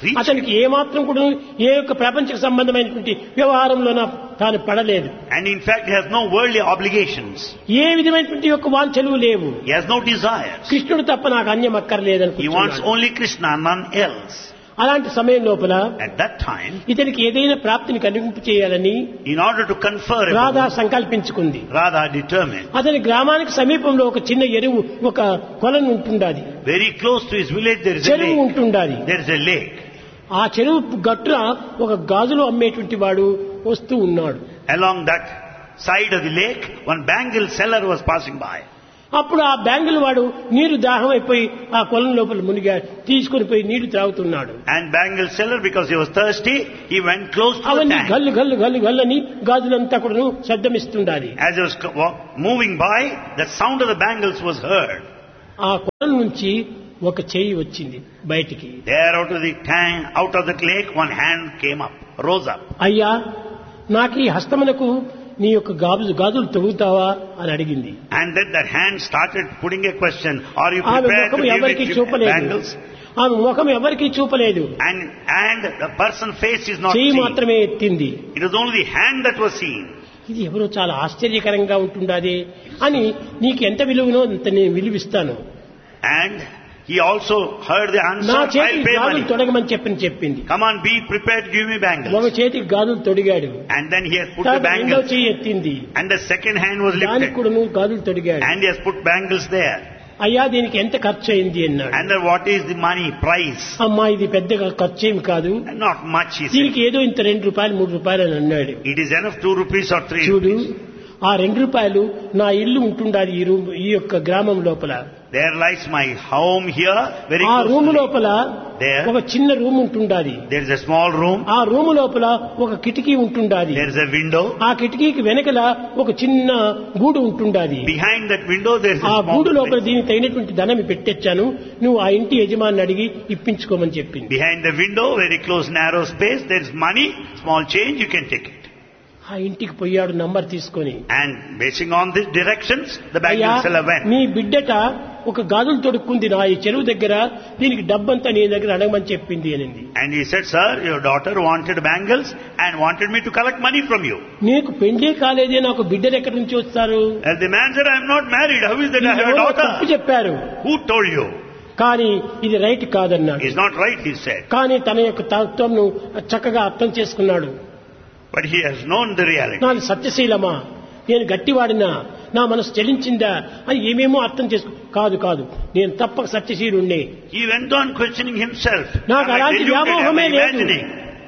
అతనికి ఏమాత్రం కూడా ఏ యొక్క ప్రపంచ సంబంధమైనటువంటి వ్యవహారంలోన తాను పడలేదు. And in fact, he has no worldly obligations. ఏ విధమైనటువంటి యొక్క వాంఛలు లేవు. He has no desires. కృష్ణుడు తప్ప నాకు అన్యం He అక్కర్లేదనుకుంటున్నాడు. wants only Krishna, none else. అలాంటి సమయం లోపల At that time, ఇతనికి ఏదైనా ప్రాప్తిని కలిగింపు చేయాలని in order to confer, Radha సంకల్పించుకుంది. Radha determined. అతని గ్రామానికి సమీపంలో ఒక చిన్న ఎరువు ఒక కొలను ఉంటుండాది. Very close to his village there is a చెరువు lake. ఉంటుండాది. There is a lake. ఆ చెరువు గట్టున ఒక గాజులు అమ్మేటువంటి వాడు వస్తూ ఉన్నాడు. Along that side of the lake, one bangle seller was passing by. అప్పుడు ఆ బ్యాంగిల్ వాడు నీరు దాహం అయిపోయి ఆ కొలం లోపల మునిగా తీసుకుని పోయి నీళ్లు త్రాగుతున్నాడు. And bangle seller, because he was thirsty, he went close to the అవన్నీ tank. గల్లు గల్లు గల్లు గల్లని గాజులంతా కూడా శబ్దమిస్తుండాలి. As he was moving by, the sound of the bangles was heard. ఆ కొలం నుంచి ఒక చెయ్యి వచ్చింది బయటికి. There out of the tank, out of the lake, one hand came up, rose up. అయ్యా, నాకు ఈ హస్తమునకు నీ యొక్క గాజులు తొడుగుతావా అని అడిగింది. And then that hand started putting a question, are you ఆమె prepared to ముఖం give ఎవరికి me చూపలేదు. bangles? ఆమె ముఖం ఎవరికి చూపలేదు. And the person's face is not చెయ్యి seen. మాత్రమే ఎత్తింది. It was only the hand that was seen. ఇది ఎవరో చాలా ఆశ్చర్యకరంగా ఉంటుండాది అని నీకు ఎంత విలువనో అంత నేను విలువిస్తాను. And he also heard the answer, నా I'll చేతికి pay గాజులు money. తొడగమని చెప్పింది. Come on, be prepared to give me ఒక bangles. చేతికి గాజులు తొడిగాడు. And then he has put the రెండో bangles. చెయ్యి ఎత్తింది. And the second hand was దానికి lifted. కూడా నువ్వు గాజులు తొడిగాడు. And he has put bangles there. అయ్యా, దీనికి ఎంత ఖర్చు అయింది అన్నాడు. And then what is the money price? అమ్మా, ఇది పెద్దగా ఖర్చు ఏమి కాదు, And not much, he దీనికి said. ఏదో ఇంత ₹2 ₹3 అని అన్నాడు. It is enough 2 rupees or 3 చూడు, rupees. ఆ ₹2 నా ఇల్లు ఉంటుండాలి ఈ యొక్క గ్రామం లోపల. There lies my home here, very ఆ close రూము to me. లోపల There. ఒక చిన్న రూమ్ ఉంటుండాలి. There is a small room. ఆ రూము లోపల ఒక కిటికీ ఉంటుండాలి. There is a window. ఆ కిటికీకి వెనకల ఒక చిన్న గూడు ఉంటుండాలి. Behind that window there is ఆ a small గూడు లోపల place. దీనికి తగినటువంటి ధనం పెట్టొచ్చాను, నువ్వు ఆ ఇంటి యజమాని అడిగి ఇప్పించుకోమని చెప్పింది. Behind the window, very close narrow space, there is money, small change, you can take it. ఆ ఇంటికి పోయాడు నంబర్ తీసుకొని. And basing on these directions, the అయ్యా, bangle seller went. నీ బిడ్డట ఒక గాజులు తొడుక్కుంది నా ఈ చెరువు దగ్గర, దీనికి డబ్బంతా నీ దగ్గర అడగమని చెప్పింది అనింది. And he said, sir, your daughter wanted bangles and wanted me to collect money from you. నీకు పెళ్లే కాలేదే, నాకు బిడ్డలు ఎక్కడి నుంచి వస్తారు? And the man said, I am not married. How is that I have a ఎవరో తప్పు daughter? చెప్పారు, Who told you? కానీ ఇది రైట్ కాదన్నాడు. It's not right, he said. కానీ తన యొక్క తత్వంను చక్కగా అర్థం చేసుకున్నాడు. But he has known the reality. నాది సత్యశీలమా, నేను గట్టివాడినా, నా మనసు చెలించిందా అని ఏమేమో అర్థం చేసుకో. కాదు కాదు, నేను తప్పక సత్యశీలుణ్ణి. He went on questioning himself. నాకు Am I అలాంటి deluded? Am వ్యామోహమే I లేదు, imagining?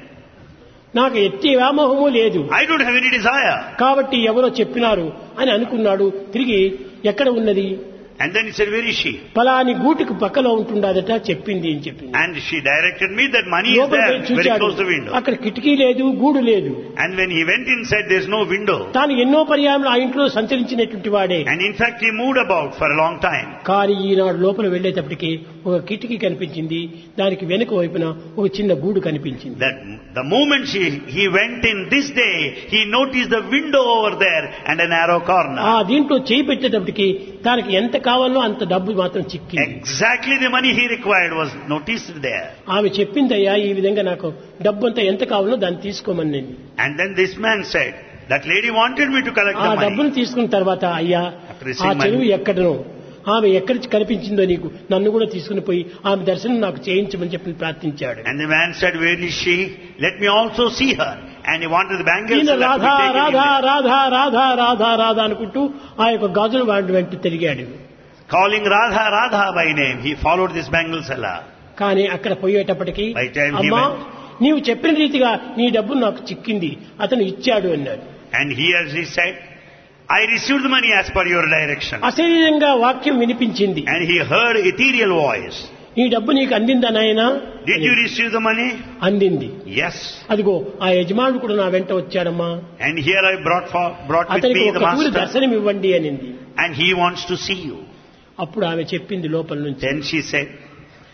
నాకు ఎట్టి వ్యామోహము లేదు, I don't have any desire. కాబట్టి ఎవరో చెప్పినారు అని అనుకున్నాడు. తిరిగి ఎక్కడ ఉన్నది? And then he said, where is she? పలాని గూటికి పక్కలో ఉంటుండదట చెప్పింది అని చెప్పింది. And she directed me that money is లోపల there, పోయి very చూచాడు, close to the window. అక్కడ కిటికీ లేదు, గూడు లేదు. And when he went inside, there's no window. తాను ఎన్నో పర్యాయాలు ఆ ఇంట్లో సంచరించినటువంటి వాడే. And in fact, he moved about for a long time. కానీ ఈనాడు లోపల వెళ్లేటప్పటికి ఒక కిటికీ కనిపించింది, దానికి వెనుక వైపున ఒక చిన్న గూడు కనిపించింది. That the moment he went in this day, he noticed the window over there and a narrow corner. ఆ దీంట్లో చేయి పెట్టేటప్పటికి తనకి ఎంత కావాలో అంత డబ్బు మాత్రం చిక్కింది. Exactly the money he required was noticed there. ఆమె చెప్పిందయ్యా, ఈ విధంగా నాకు డబ్బు అంతా ఎంత కావాలో దాన్ని తీసుకోమని. And then this man said, that lady wanted me to collect ఆ the డబ్బును money. తీసుకున్న తర్వాత, అయ్యా, ఆ చెరువు ఎక్కడనో, ఆమె ఎక్కడి కనిపించిందో నీకు, నన్ను కూడా తీసుకుని పోయి ఆమె దర్శనం నాకు చేయించమని చెప్పి ప్రార్థించాడు. And the man said, where is she? Let me also see her. And he wanted the bangles ఈయన to be Radha taken Radha in. Radha Radha Radha Radha అనుకుంటూ ఆ యొక్క గాజుల వాడి వెంట తిరిగాడు. Calling Radha Radha by name, he followed this bangle seller. కానీ అక్కడ పోయేటప్పటికి, By the time he అమ్మా, went, నీవు చెప్పిన రీతిగా నీ డబ్బు నాకు చిక్కింది, అతను ఇచ్చాడు అన్నాడు. and he said, I received the money as per your direction. అశరీరంగా వాక్యం వినిపించింది. And he heard ethereal voice. ఈ డబ్బు నీకు అందిందా నాయనా? Did you receive the money? అందింది. Yes. అదిగో ఆ యజమానుడు కూడా నా వెంట వచ్చాడమ్మా, And here I brought with అతనికి me the ఒక తూరి master. దర్శనం ఇవ్వండి అనింది. And he wants to see you. అప్పుడు ఆమె చెప్పింది లోపల నుంచి, Then she said,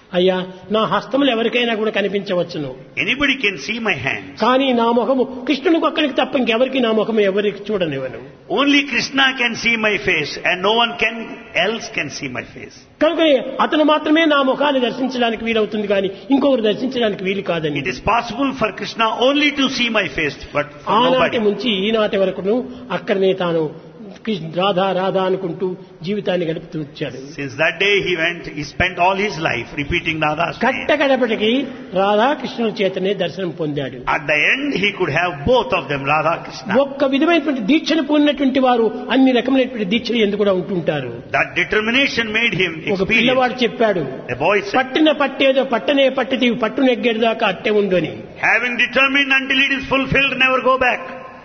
అయ్యా నా హస్తములు ఎవరికైనా కూడా కనిపించవచ్చును, Anybody can see my hands. కానీ నా ముఖము కృష్ణునికి ఒక్కరికి తప్ప ఇంకెవరికి నా ముఖము ఎవరికి చూడనివ్వను. Only Krishna can see my face and no one else can see my face. కనుక అతను మాత్రమే నా ముఖాన్ని దర్శించడానికి వీలవుతుంది, కానీ ఇంకొకరు దర్శించడానికి వీలు కాదని. It is possible for Krishna only to see my face, but for ఆనాటి nobody. నుంచి ఈనాటి వరకును అక్కడనే తాను రాధా రాధా అనుకుంటూ జీవితాన్ని గడుపుతూ వచ్చాడు. Since that day he spent all his life repeating Radha's name. కట్టగడపటికి రాధాకృష్ణుల చేతనే దర్శనం పొందాడు. At the end he could have both of them, Radha Krishna. ఒక్క విధమైనటువంటి దీక్షను పొందినటువంటి వారు అన్ని రకమైనటువంటి దీక్షలు ఎందుకు కూడా ఉంటుంటారు. That determination made him ఒక పిల్లవాడు experience. చెప్పాడు, The boy said, పట్టిన పట్టేదో పట్టనే పట్టిది పట్టు నెగ్గేడు దాకా అట్టే ఉండు అని. having determined until it is fulfilled, never go back.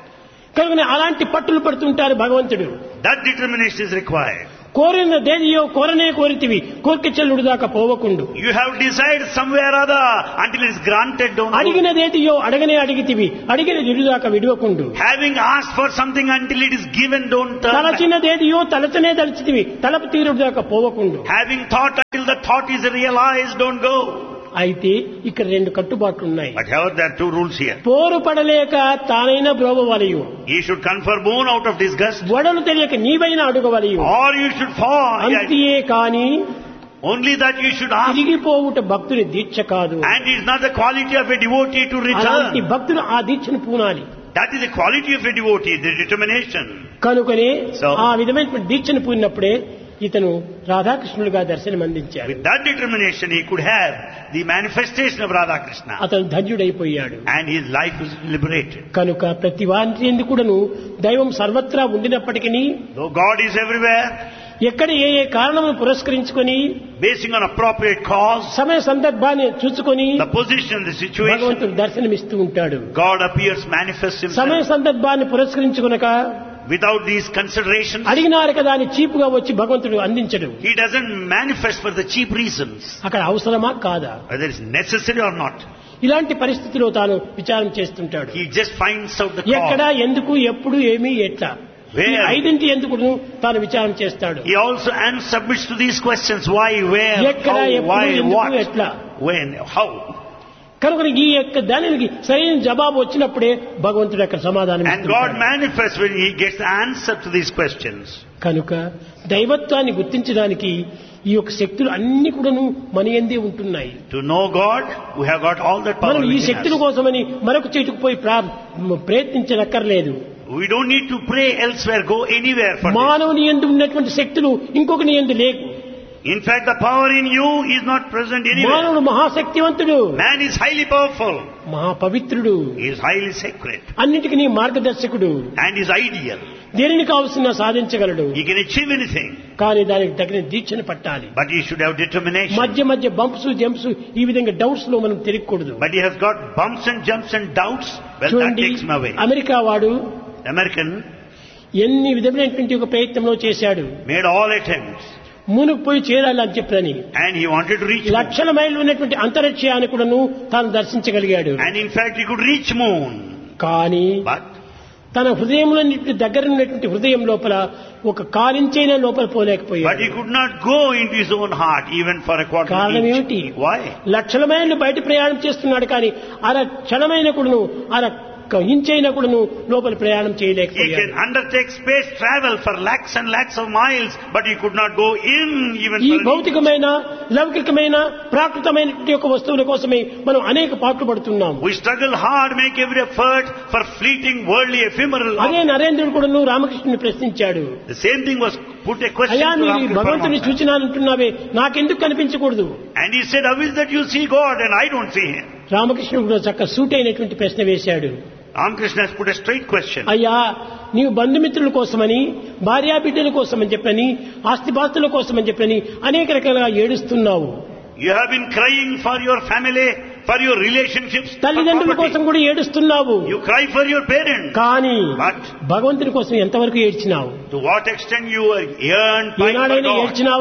కనుక అలాంటి పట్టులు పడుతుంటారు భగవంతుడు. That determination is required. కోరిన దేనియో కోరనే కోరితివి కోరిక చెల్లుడు దాకా పోవకుండు. You have desired somewhere or other until it is granted, don't go. అడిగినదేదియో అడగనే అడిగితివి అడిగిన దాకా విడవకుండు. Having asked for something until it is given, don't turn back. తలచినదేదియో తలచనే తలచితివి తలపు తీరుడు దాకా పోవకుండు. Having thought until the thought is realized, don't go. అయితే ఇక్కడ రెండు కట్టుబాట్లు ఉన్నాయి. But however, there are two rules here. పోరు పడలేక తానైనా బ్రోవవలయు, You should confer boon out of disgust, వడలు తెలియక నీవైనా అడుగవలయు. or you should fall. అంతియే కాని Only that you should ask. తిరిగిపోవుట భక్తుని దీక్ష కాదు. And it is not the quality of a devotee to అలాంటి return. భక్తులు ఆ దీక్షను పూనాలి. That is the quality of a devotee, the determination. కనుకనే So- ఆ విధమైనటువంటి దీక్షను పూనినప్పుడే ఇతను రాధాకృష్ణులుగా దర్శనం అందించాడు. With that determination, he could have the manifestation of Radha Krishna. అతను ధన్యుడైపోయాడు. And his life was liberated. కనుక ప్రతి వారి యందు కూడాను దైవం సర్వత్రా ఉండినప్పటికీ Though God is everywhere, ఎక్కడ ఏ ఏ కారణమును పురస్కరించుకొని basing on appropriate cause, సమయ సందర్భాన్ని చూసుకొని the position, the situation, భగవంతుడు దర్శనమిస్తూ ఉంటాడు. God appears, manifests సమయ himself. సందర్భాన్ని పురస్కరించుకునక Without these considerations, అడిగినారు కదా అని చీపుగా వచ్చి భగవంతుడు అందించడు. he doesn't manifest for the cheap reasons, అక్కడ అవసరమా కాదా? whether it's necessary or not. ఇలాంటి పరిస్థితిలో తాను విచారం చేస్తుంటాడు. He just finds out the ఎక్కడ cause. ఎందుకు ఎప్పుడు ఏమి ఎట్లా Where? ఈ ఐదింటి ఎందుకు తాను విచారం చేస్తాడు. He also submits to these questions: why, where, ఎక్కడ how, ఎప్పుడు why, ఎందుకు what, ఎట్లా. when, how. కనుక ఈ యొక్క దానికి సరైన జవాబు వచ్చినప్పుడే భగవంతుడు యొక్క సమాధానం And God ఇస్తుంటాడు. manifests when he gets the answer to these questions. కనుక దైవత్వాన్ని గుర్తించడానికి ఈ యొక్క శక్తులు అన్ని కూడాను మన యందే ఉంటున్నాయి. To know God, we have got all that power మనం ఈ within శక్తుల us. కోసమని మరొక చోటుకు పోయి ప్రయత్నించనక్కర్లేదు. We don't need to pray elsewhere, go anywhere for this. మానవుని యందు ఉన్నటువంటి శక్తులు ఇంకొకని యందు లేవు. In fact, the power in you is not present anywhere. మానవుడు మహాశక్తివంతుడు, Man is highly powerful. మహాపవిత్రుడు, He is highly sacred అన్నిటికీ నీ మార్గదర్శకుడు, and is ideal. దేనిని కావలసిన సాధించగలడు. He can achieve anything, కానీ దానికి తగిన దీక్షను పట్టాలి. but he should have determination. మధ్య మధ్య బంప్స్ జంప్స్ ఈ విధంగా డౌట్స్ లో మనం తిరగకూడదు. But he has got bumps and jumps and doubts. Well, that చూడండి, takes him away. అమెరికా వాడు The American ఎన్ని విధమైనటువంటి ఒక ప్రయత్నంలో చేశాడు. made all attempts, మునిగిపోయి చేరాలి అని చెప్పని and he wanted to reach moon. లక్షల మైళ్ళు ఉన్నటువంటి అంతరిక్షయాన్ని కూడాను తాను దర్శించగలిగాడు. And in fact, he could reach moon. కానీ But తన హృదయంలో దగ్గర ఉన్నటువంటి హృదయం లోపల ఒక కాలించైనా లోపల he పోలేకపోయాడు. could not go into his own heart even for a quarter కారణం inch. ఏమిటి? Why? లక్షల మైళ్ళు బయట ప్రయాణం చేస్తున్నాడు, కానీ అర క్షణమైన కూడాను అర ఇంచైనా కూడాను లోపల ప్రయాణం He చేయలేకపోయాడు. can undertake space travel for lakhs and lakhs of miles, but he could not go in even ఈ for an inch. భౌతికమైన లౌకికమైన ప్రాకృతమైనటువంటి యొక్క వస్తువుల కోసమే మనం అనేక పాటలు పడుతున్నాం. We struggle hard, make every effort for fleeting, worldly, ephemeral. అదే నరేంద్రుడు కూడాను రామకృష్ణుని ప్రశ్నించాడు. The same thing was put a question అయ్యా to నీవు Ramakrishna భగవంతుని Paramahansa. సూచనంటున్నావే నాకెందుకు కనిపించకూడదు? And he said, how is that you see God and I don't see him? రామకృష్ణుడు కూడా చక్క సూట్ అయినటువంటి ప్రశ్న వేశాడు. Ramakrishna has put a straight question. అయ్యా నీవు బంధుమిత్రుల కోసమని భార్యా బిడ్డల కోసమని చెప్పని ఆస్తిపాస్తుల కోసమని చెప్పని అనేక రకాలుగా ఏడుస్తున్నావు. You have been crying for your family, for your relationships, for తల్లిదండ్రుల property. కోసం కూడా ఏడుస్తున్నావు. You cry for your parents. కానీ But భగవంతుని కోసం ఎంతవరకు ఏడ్చినావు? to what extent you are yearned by ఏనాడైనా God? ఏడ్చినావా?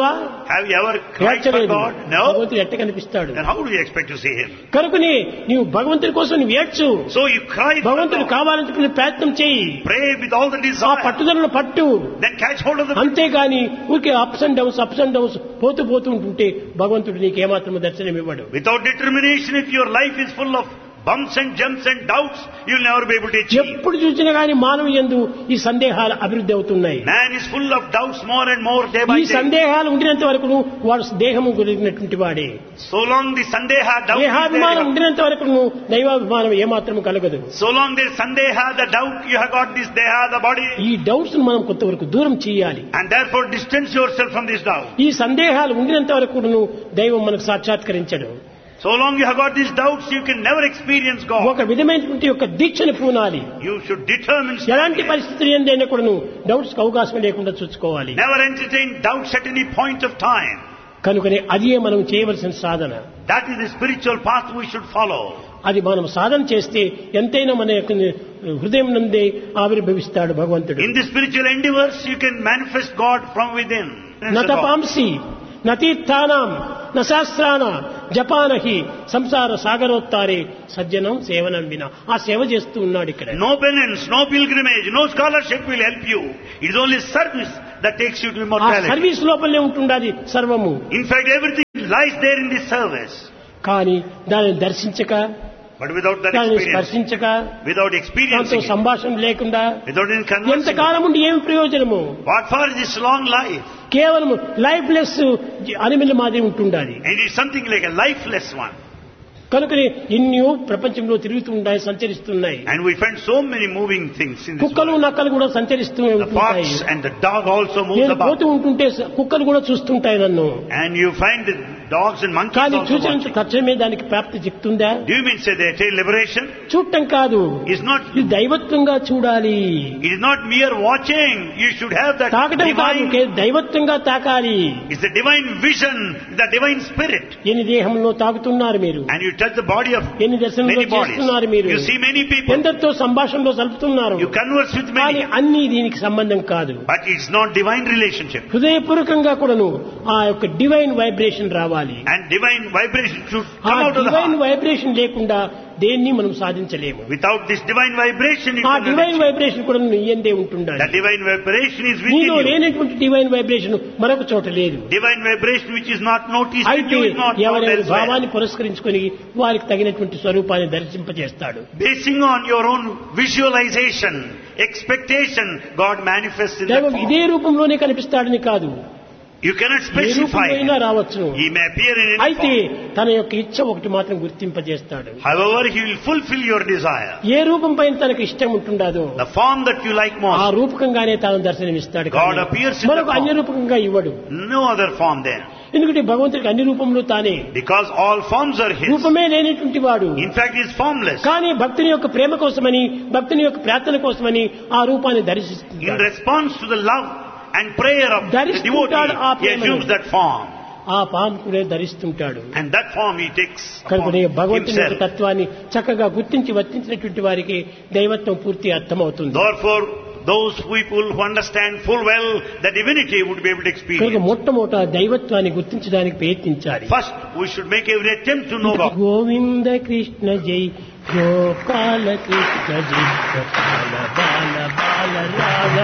Have you ever cried for God? No. భగవంతుడు ఎట్ట కనిపిస్తాడు? Then how do you expect to see Him? కనుకని నీవు భగవంతుడి కోసం నువ్వు ఏడ్చు, So you cry for భగవంతుడు God. కావాలనుకునే ప్రయత్నం చేయి, Pray with all the ఆ desire. పట్టుదలను పట్టు. Then catch hold of the... అంతేగాని ఊరికే అప్స్ అండ్ డౌన్స్ పోతూ ఉంటుంటే భగవంతుడు నీకు ఏమాత్రం దర్శనం ఇవ్వడు. Without determination, if your life is full of bumps and jumps and doubts, you'll never be able to achieve. ఎప్పుడు చూసినా గానీ మానవ యందు ఈ సందేహాలు అభివృద్ధి అవుతున్నాయి. Man is full of doubts more and more day by ఈ day. సందేహాలు ఉండినంత వరకు వాడు దేహము కలిగినటువంటి వాడే. So long the sandeha doubt is దేహాభిమానం there, ఉండినంత వరకు దైవాభిమానం ఏమాత్రం కలగదు. so long there is sandeha, the doubt, you have got this deha, the body, ఈ డౌట్స్ మనం కొంతవరకు దూరం చేయాలి. and therefore distance yourself from this doubt. ఈ సందేహాలు ఉండినంత వరకు దైవం మనకు సాక్షాత్కరించడు. So long you have got these doubts, you can never experience God. ఒక విధమైనటువంటి యొక్క దీక్షను పూనాలి. You should determine, ఎలాంటి పరిస్థితులు ఏందైనా కూడా డౌట్స్ అవకాశం లేకుండా చూసుకోవాలి. never entertain doubts at any point of time. కనుకనే అదే మనం చేయవలసిన సాధన. That is the spiritual path we should follow. అది మనం సాధన చేస్తే ఎంతైనా మన యొక్క హృదయం నందే ఆవిర్భవిస్తాడు భగవంతుడు. In the spiritual endeavors, you can manifest God from within. నతపాంసి నతీర్థానాం నశాస్త్రాన జపానహి సంసార సాగరోత్తారే సజ్జనం సేవనం వినా. ఆ సేవ చేస్తూ ఉన్నాడు ఇక్కడ. No penance, no pilgrimage, no scholarship will help you. It is only service that takes you to ఆ immortality. సర్వీస్ లోపలనే ఉంటుండాది సర్వము. In fact, everything lies there in this service. కానీ దానిని దర్శించక, But without that దానిని experience, స్పర్శించక, without దాంతో experiencing it, సంభాషణ లేకుండా without any conversing, ఎంతకాలం ఉండి ఏమి ప్రయోజనము? what for is this long life? కేవలం లైఫ్ లెస్ అనిమల్ మాదిరి ఉంటుండాలి. And it's something like a lifeless one. కనుకనే ఎన్నో ప్రపంచంలో తిరుగుతూ ఉన్నాయి, సంచరిస్తున్నాయి. And we find so many moving things in this కుక్కలు world. నక్కలు కూడా సంచరిస్తూ The ఉంటుంటాయి. fox and the dog also moves నేను about. పోతూ ఉంటుంటే కుక్కలు కూడా చూస్తుంటాయి నన్ను. And you find the dogs and monkeys కానీ also చూసినంత watching. తక్షణమే దానికి ప్రాప్తి చెప్తుందా? Do you mean say they attain liberation? చూడటం కాదు, It's not, ఇది దైవత్వంగా చూడాలి. it is not mere watching. You should have that తాకటం కాదు, divine, దైవత్వంగా తాకాలి. it's the divine vision, the divine spirit. ఎన్ని దేహంలో తాకుతున్నారు మీరు, And you touch the body of ఎన్ని దర్శనంలో many bodies. చేస్తున్నారు మీరు, You see many people. ఎందరితో సంభాషణలో సలుపుతున్నారు. You converse with కానీ many. అన్ని దీనికి సంబంధం కాదు. But it's not divine relationship. హృదయపూర్వకంగా కూడాను ఆ యొక్క డివైన్ వైబ్రేషన్ రావాలి. And divine vibration should ఆ come out of the divine heart. Vibration లేకుండా దేన్ని మనం సాధించలేము. Without this divine vibration, you ఆ cannot డివైన్ achieve. వైబ్రేషన్ కూడా నీయందే ఉంటుండాలి. The divine vibration is within నీలో you. లేనటువంటి డివైన్ వైబ్రేషన్ మరొక చోట లేదు. Divine vibration which is not noticed in అయితే you is not found ఎవరైనా elsewhere. భావాన్ని పురస్కరించుకొని వారికి తగినటువంటి స్వరూపాన్ని దర్శింపజేస్తాడు. Basing on your own visualization, expectation, God manifests in that దైవం form. ఇదే రూపంలోనే కనిపిస్తాడని కాదు, You cannot ఏ specify. రూపంలో రావచ్చును. He may appear in any అయితే form. తన యొక్క ఇచ్చ ఒకటి మాత్రం గుర్తింపజేస్తాడు. However, He will fulfill your desire. ఏ రూపం పైన తనకు ఇష్టం ఉంటుండదో The form that you like ఆ most. రూపకంగానే తాను దర్శనమిస్తాడు. God appears in మరొక that అన్య form. రూపకంగా ఇవ్వడు. No other form there. ఎందుకంటే భగవంతుడికి అన్ని రూపంలో తానే, Because all forms are His. రూపమే లేనటువంటి వాడు. In fact, He is formless. కానీ భక్తుని యొక్క ప్రేమ కోసమని, భక్తుని యొక్క ప్రార్థన కోసమని ఆ రూపాన్ని In దర్శిస్తున్నాడు. response to the love and prayer of the ధరిస్తుంటాడు ఆ devotee, He ప్రేమను. assumes that form. ఆ పాముకునే ధరిస్తుంటాడు. And that form He takes కనుకనే upon భగవంతుని యొక్క Himself. తత్వాన్ని చక్కగా గుర్తించి వర్తించినటువంటి వారికి దైవత్వం పూర్తి అర్థమవుతుంది. Therefore, those people who understand full well the divinity would be able to కనుక experience. మొట్టమొదట దైవత్వాన్ని గుర్తించడానికి ప్రయత్నించాలి. First, we should make every attempt to know God. Govinda Krishna జై గోపాల కృష్ణ జై గోపాల బాల బాల రాధ